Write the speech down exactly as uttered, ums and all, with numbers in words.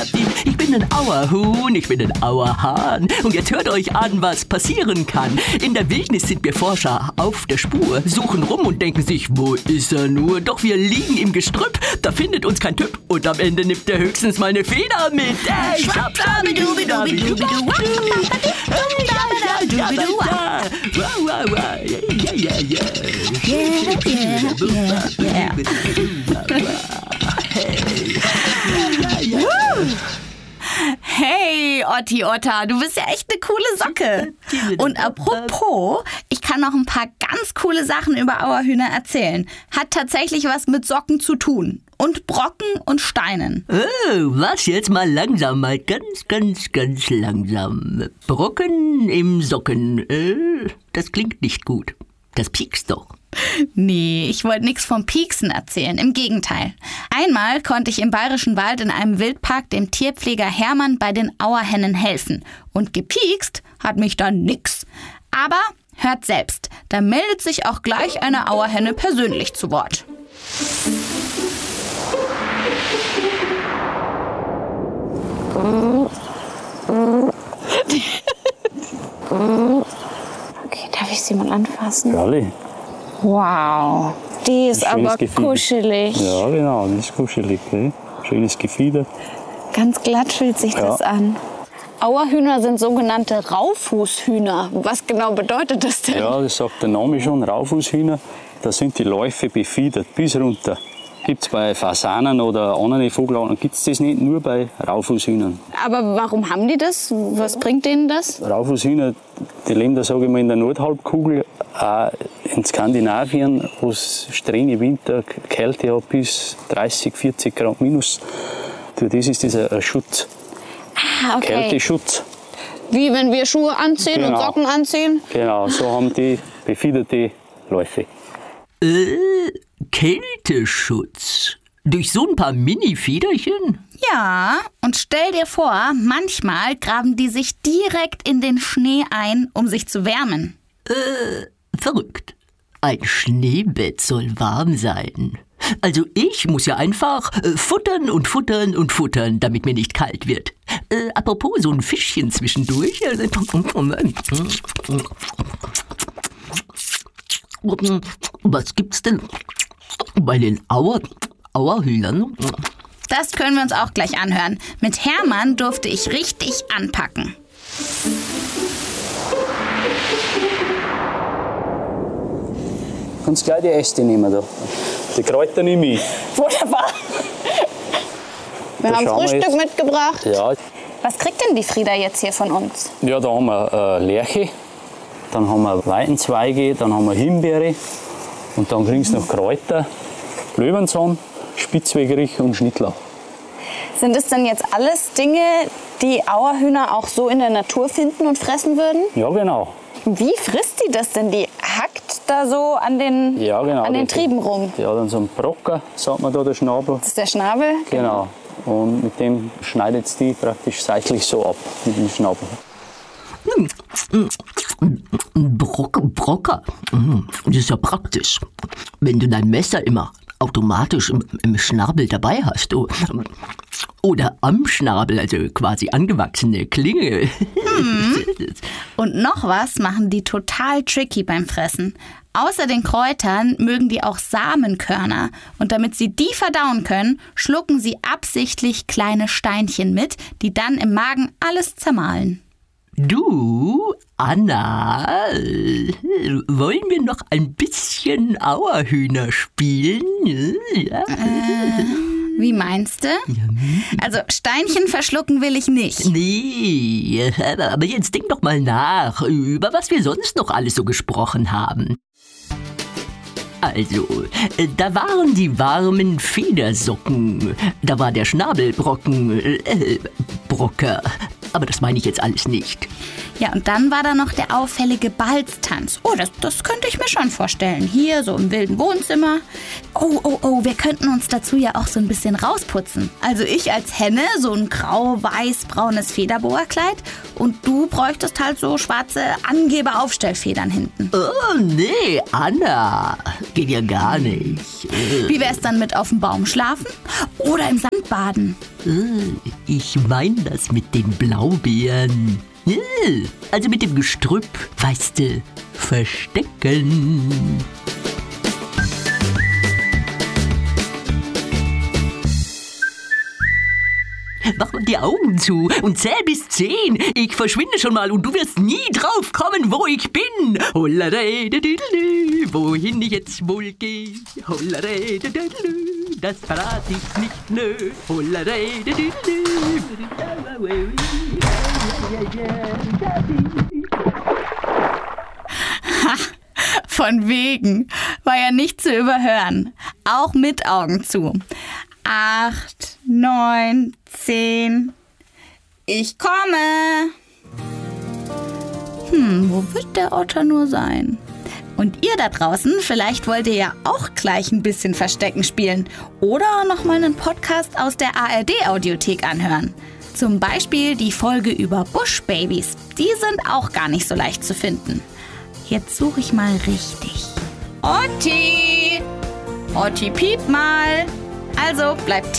Ich bin ein Auerhuhn, ich bin ein Auerhahn. Und jetzt hört euch an, was passieren kann. In der Wildnis sind wir Forscher auf der Spur, suchen rum und denken sich, wo ist er nur? Doch wir liegen im Gestrüpp, da findet uns kein Typ. Und am Ende nimmt er höchstens meine Feder mit. Ey, schwapp, schwapp, dubi, dubi, dubi, dubi, Hey, Otti Otter, du bist ja echt eine coole Socke. Und apropos, ich kann noch ein paar ganz coole Sachen über Auerhühner erzählen. Hat tatsächlich was mit Socken zu tun. Und Brocken und Steinen. Oh, was jetzt mal langsam, mal ganz, ganz, ganz langsam. Brocken im Socken. Äh, das klingt nicht gut. Das piekst doch. Nee, ich wollte nichts vom Pieksen erzählen. Im Gegenteil. Einmal konnte ich im Bayerischen Wald in einem Wildpark dem Tierpfleger Hermann bei den Auerhennen helfen. Und gepiekst hat mich dann nix. Aber hört selbst, da meldet sich auch gleich eine Auerhenne persönlich zu Wort. Okay, darf ich sie mal anfassen? Herrlich. Wow, die ist aber Gefieder. kuschelig. Ja, genau, die ist kuschelig. Ne? Schönes Gefieder. Ganz glatt fühlt sich Ja. das an. Auerhühner sind sogenannte Raufußhühner. Was genau bedeutet das denn? Ja, das sagt der Name schon, Raufußhühner. Da sind die Läufe befiedert, bis runter. Gibt es bei Fasanen oder anderen Vogelarten, gibt es das nicht, nur bei Raufußhühnern. Aber warum haben die das? Was bringt denen das? Raufußhühner, die leben da, sage ich mal, in der Nordhalbkugel, auch in Skandinavien, wo es strenge Winter, Kälte hat bis dreißig, vierzig Grad minus. Für das ist das ein Schutz, Ah, okay. Kälteschutz. Wie wenn wir Schuhe anziehen und Genau. Socken anziehen? Genau, so haben die befiederte Läufe. Äh, Kälteschutz. Durch so ein paar Mini-Fiederchen? Ja, und stell dir vor, manchmal graben die sich direkt in den Schnee ein, um sich zu wärmen. Äh, verrückt. Ein Schneebett soll warm sein. Also ich muss ja einfach äh, futtern und futtern und futtern, damit mir nicht kalt wird. Äh, apropos so ein Fischchen zwischendurch. Äh, was gibt's denn bei den Auer, Auerhühnern? Das können wir uns auch gleich anhören. Mit Hermann durfte ich richtig anpacken. Kannst gleich die Äste nehmen da. Die Kräuter nehme ich. Wunderbar. Wir Da haben schauen wir Frühstück jetzt. mitgebracht. Ja, Was kriegt denn die Frieda jetzt hier von uns? ja, da haben wir äh, Lerche, dann haben wir Weidenzweige, dann haben wir Himbeere und dann kriegst du noch Kräuter, Löwenzahn, Spitzwegerich und Schnittlauch. Sind es denn jetzt alles Dinge, die Auerhühner auch so in der Natur finden und fressen würden? Ja, genau. Wie frisst die das denn? Die hackt da so an den, Ja, genau. an den Das- Trieben rum. Ja, dann so ein Brocker, sagt man da, der Schnabel. Das ist der Schnabel. Genau. Und mit dem schneidet es die praktisch seitlich so ab, mit dem Schnabel. Brock, Brocker. Mhm, das ist ja praktisch. Wenn du dein Messer immer automatisch im, im Schnabel dabei hast. Oh, oder am Schnabel, also quasi angewachsene Klinge. Und noch was machen die total tricky beim Fressen. Außer den Kräutern mögen die auch Samenkörner. Und damit sie die verdauen können, schlucken sie absichtlich kleine Steinchen mit, die dann im Magen alles zermahlen. Du, Anna, wollen wir noch ein bisschen Auerhühner spielen? Ja. Wie meinst du? Also Steinchen verschlucken will ich nicht. Nee, aber jetzt denk doch mal nach, über was wir sonst noch alles so gesprochen haben. Also, da waren die warmen Federsocken, da war der Schnabelbrocken, äh, Brocker, aber das meine ich jetzt alles nicht. Ja, und dann war da noch der auffällige Balztanz. Oh, das, das könnte ich mir schon vorstellen. Hier, so im wilden Wohnzimmer. Oh, oh, oh, wir könnten uns dazu ja auch so ein bisschen rausputzen. Also ich als Henne, so ein grau-weiß-braunes Federboa-Kleid Und du bräuchtest halt so schwarze Angeber-Aufstellfedern hinten. Oh, nee, Anna. Geht ja gar nicht. Wie wär's dann mit auf dem Baum schlafen? Oder im Sand baden? Ich mein das mit den Blaubeeren. Also mit dem Gestrüpp, weißt du, verstecken. Mach mal die Augen zu und zähl bis zehn. Ich verschwinde schon mal und du wirst nie drauf kommen, wo ich bin. Hollerei-de-düdelü, wohin ich jetzt wohl gehe. Hollerei-de-düdelü, das verrat ich nicht, nö. Hollerei-de-düdelü. Ha, von wegen. War ja nicht zu überhören. Auch mit Augen zu. Acht, neun, zehn. Ich komme. Hm, wo wird der Otter nur sein? Und ihr da draußen, vielleicht wollt ihr ja auch gleich ein bisschen Verstecken spielen oder nochmal einen Podcast aus der A R D-Audiothek anhören. Zum Beispiel die Folge über Buschbabys. Die sind auch gar nicht so leicht zu finden. Jetzt suche ich mal richtig. Otti! Otti, piep mal! Also bleibt